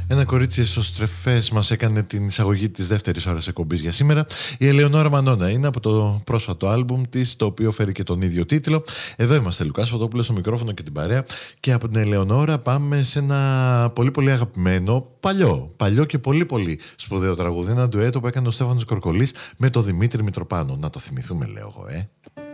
Ένα κορίτσι εσωστρεφές μας έκανε την εισαγωγή της δεύτερης ώρας εκπομπής για σήμερα. Η Ελεονόρα Μανώνα είναι από το πρόσφατο άλμπουμ της, το οποίο φέρει και τον ίδιο τίτλο. Εδώ είμαστε, Λουκάς Φωτόπουλος στο μικρόφωνο και την παρέα. Και από την Ελεονόρα πάμε σε ένα πολύ πολύ αγαπημένο, παλιό και πολύ πολύ σπουδαίο τραγούδι. Ένα ντουέτο που έκανε ο Στέφανος Κορκολής με τον Δημήτρη Μητροπάνο. Να το θυμηθούμε, λέω εγώ,